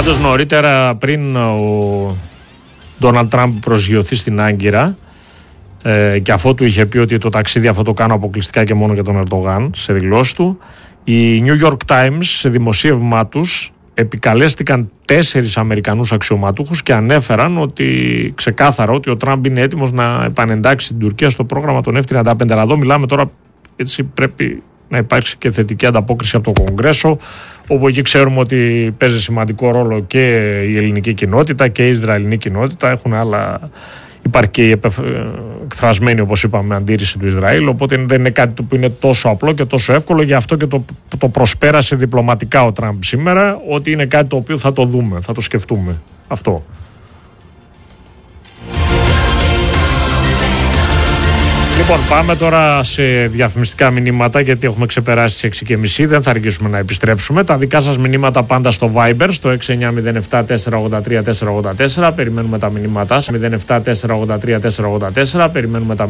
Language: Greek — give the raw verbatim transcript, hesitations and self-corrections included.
Πάντως νωρίτερα, πριν ο Ντόναλντ Τραμπ προσγειωθεί στην Άγκυρα, ε, και αφότου είχε πει ότι το ταξίδι αυτό το κάνω αποκλειστικά και μόνο για τον Ερντογάν σε δηλώσεις του, οι New York Times σε δημοσίευμά τους επικαλέστηκαν τέσσερις Αμερικανούς αξιωματούχους και ανέφεραν ότι ξεκάθαρα ότι ο Τραμπ είναι έτοιμος να επανεντάξει την Τουρκία στο πρόγραμμα των εφ τριάντα πέντε. Αλλά εδώ μιλάμε τώρα, έτσι πρέπει να υπάρξει και θετική ανταπόκριση από το Κογκρέσο, όπου εκεί ξέρουμε ότι παίζει σημαντικό ρόλο και η ελληνική κοινότητα και η Ισραηλινή κοινότητα. Έχουν άλλα, υπάρχει και η εκφρασμένη, όπως είπαμε, αντίρρηση του Ισραήλ, οπότε δεν είναι κάτι που είναι τόσο απλό και τόσο εύκολο. Γι' αυτό και το, το προσπέρασε διπλωματικά ο Τραμπ σήμερα, ότι είναι κάτι το οποίο θα το δούμε, θα το σκεφτούμε αυτό. Λοιπόν, πάμε τώρα σε διαφημιστικά μηνύματα, γιατί έχουμε ξεπεράσει τις έξι και μισή. Δεν θα αργήσουμε να επιστρέψουμε. Τα δικά σας μηνύματα πάντα στο Viber, στο έξι εννιά μηδέν επτά τέσσερα ογδόντα τρία τέσσερα ογδόντα τέσσερα. Περιμένουμε τα μηνύματά σας. μηδέν επτά τέσσερα ογδόντα τρία τέσσερα ογδόντα τέσσερα. Περιμένουμε τα